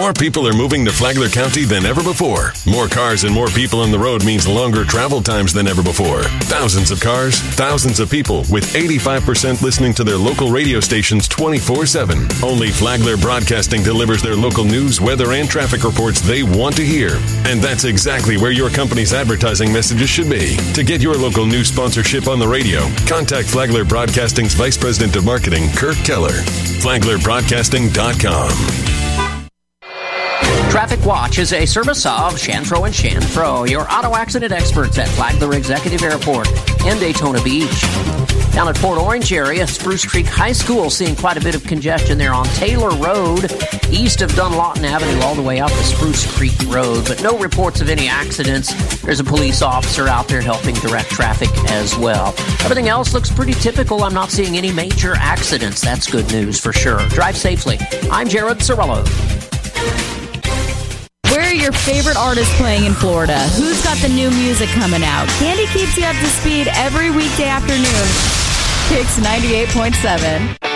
More people are moving to Flagler County than ever before. More cars and more people on the road means longer travel times than ever before. Thousands of cars, thousands of people, with 85% listening to their local radio stations 24/7. Only Flagler Broadcasting delivers their local news, weather, and traffic reports they want to hear. And that's exactly where your company's advertising messages should be. To get your local news sponsorship on the radio, contact Flagler Broadcasting's Vice President of Marketing, Kirk Keller. FlaglerBroadcasting.com. Traffic Watch is a service of Shanfro & Shanfro, your auto accident experts at Flagler Executive Airport and Daytona Beach. Down at Port Orange area, Spruce Creek High School seeing quite a bit of congestion there on Taylor Road, east of Dunlawton Avenue, all the way out to Spruce Creek Road, but no reports of any accidents. There's a police officer out there helping direct traffic as well. Everything else looks pretty typical. I'm not seeing any major accidents. That's good news for sure. Drive safely. I'm Jared Cirillo. Where are your favorite artists playing in Florida? Who's got the new music coming out? Candy keeps you up to speed every weekday afternoon. Kicks 98.7.